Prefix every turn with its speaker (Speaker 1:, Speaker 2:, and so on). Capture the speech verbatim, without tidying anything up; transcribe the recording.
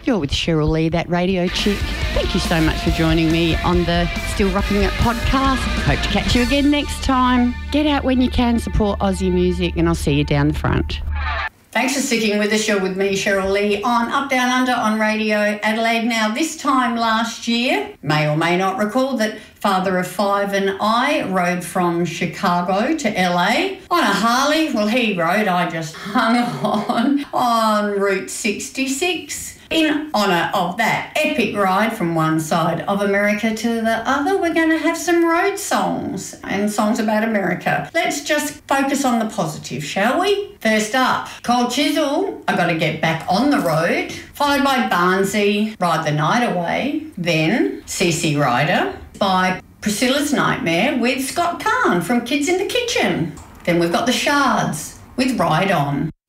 Speaker 1: You're with Cheryl Lee, that radio chick. Thank you so much for joining me on the Still Rocking It podcast. Hope to catch you again next time. Get out when you can, support Aussie music, and I'll see you down the front. Thanks for sticking with the show with me, Cheryl Lee, on Up Down Under on Radio Adelaide. Now, this time last year, may or may not recall that father of five and I rode from Chicago to L A on a Harley. Well, he rode, I just hung on on Route sixty-six. In honour of that epic ride from one side of America to the other, we're going to have some road songs and songs about America. Let's just focus on the positive, shall we? First up, Cold Chisel, I Got to Get Back on the Road, followed by Barnsey, Ride the Night Away, then C C Rider by Priscilla's Nightmare with Scott Kahn from Kids in the Kitchen. Then we've got the Shards with Ride On.